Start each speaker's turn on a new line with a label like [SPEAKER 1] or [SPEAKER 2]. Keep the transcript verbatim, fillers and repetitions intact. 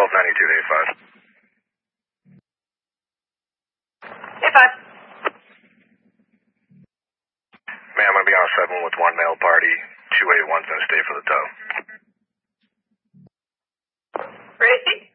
[SPEAKER 1] twelve ninety-two to eight five.
[SPEAKER 2] eight five.
[SPEAKER 1] Man, I'm going to be on seven with one male party. two eighty-one's going to stay for the tow.
[SPEAKER 2] Ready?